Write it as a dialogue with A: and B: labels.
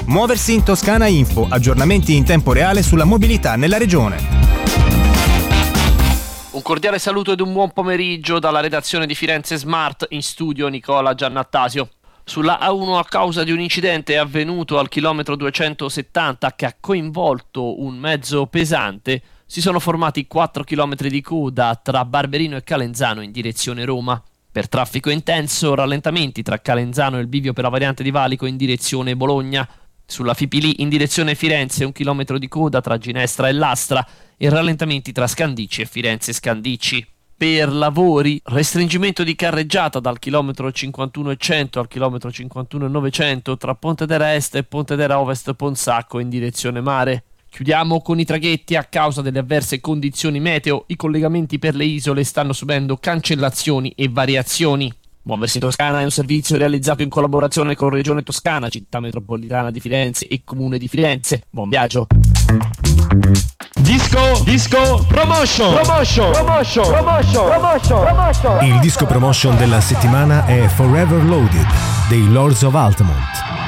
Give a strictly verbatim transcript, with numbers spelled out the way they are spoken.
A: Muoversi in Toscana Info, aggiornamenti in tempo reale sulla mobilità nella regione.
B: Un cordiale saluto ed un buon pomeriggio dalla redazione di Firenze Smart, in studio Nicola Giannattasio. Sulla A uno, a causa di un incidente avvenuto al chilometro duecentosettanta che ha coinvolto un mezzo pesante, si sono formati quattro chilometri di coda tra Barberino e Calenzano in direzione Roma. Per traffico intenso, rallentamenti tra Calenzano e il bivio per la variante di Valico in direzione Bologna. Sulla Fipili in direzione Firenze un chilometro di coda tra Ginestra e Lastra e rallentamenti tra Scandicci e Firenze Scandicci. Per lavori, restringimento di carreggiata dal chilometro cinquantuno e cento al chilometro cinquantuno e novecento tra Pontedera Est e Pontedera Ovest Ponsacco in direzione mare. Chiudiamo con i traghetti. A causa delle avverse condizioni meteo, i collegamenti per le isole stanno subendo cancellazioni e variazioni. Muoversi in Toscana è un servizio realizzato in collaborazione con Regione Toscana, Città Metropolitana di Firenze e Comune di Firenze. Buon viaggio!
C: Disco, disco, promotion, promotion, promotion, promotion, promotion, promotion.
D: Il disco promotion della settimana è Forever Loaded dei Lords of Altamont.